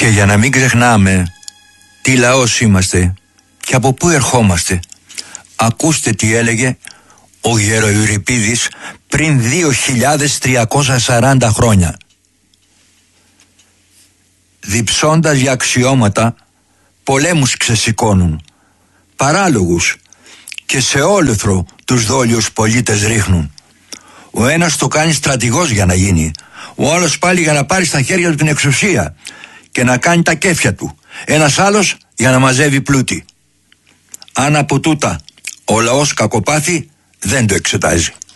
Και για να μην ξεχνάμε τι λαός είμαστε και από πού ερχόμαστε, ακούστε τι έλεγε ο Γεροευρυπίδης πριν 2.340 χρόνια. Διψώντας για αξιώματα, πολέμους ξεσηκώνουν, παράλογους, και σε όλεθρο τους δόλιους πολίτες ρίχνουν. Ο ένας το κάνει στρατηγός για να γίνει, ο άλλος πάλι για να πάρει στα χέρια του την εξουσία και να κάνει τα κέφια του, ένας άλλος για να μαζεύει πλούτη. Αν από τούτα ο λαός κακοπάθει, δεν το εξετάζει.